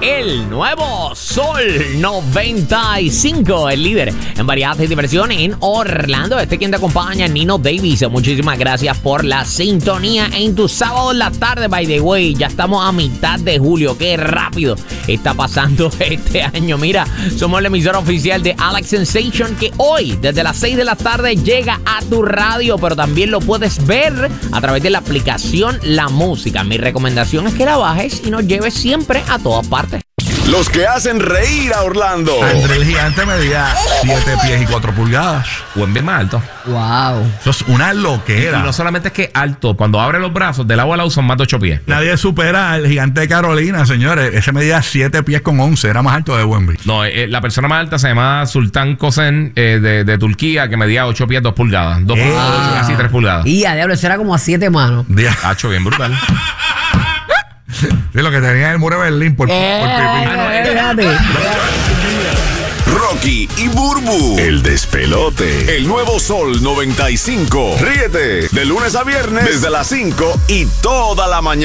el nuevo Sol 95, el líder en variedad y diversión en Orlando. Quien te acompaña, Nino Davis. Muchísimas gracias por la sintonía en tu sábado en la tarde. By the way, ya estamos a mitad de julio. Qué rápido está pasando este año. Mira, somos la emisora oficial de Alex Sensation, que hoy desde las 6 de la tarde llega a tu radio, pero también lo puedes ver a través de la aplicación La Música. Mi recomendación es que la bajes y nos lleves siempre a todas partes. Los que hacen reír a Orlando. André el Gigante medía 7 pies y 4 pulgadas. O en vez más alto. Wow. Eso es una loquera. Y no solamente es que alto, cuando abre los brazos, del agua al lado son más de 8 pies. Nadie supera al Gigante de Carolina, señores. Ese medía 7 pies con 11. Era más alto de Wembley. No, la persona más alta se llama Sultan Kosen de Turquía, que medía 8 pies, 2 pulgadas. 2 pulgadas, casi 3 pulgadas. Y a diablo, eso era como a 7 manos. Hacho, bien brutal. Sí, lo que tenía el muro de Berlín por pipí. Rocky y Burbu, el despelote. El nuevo Sol 95. Ríete de lunes a viernes desde las 5 y toda la mañana.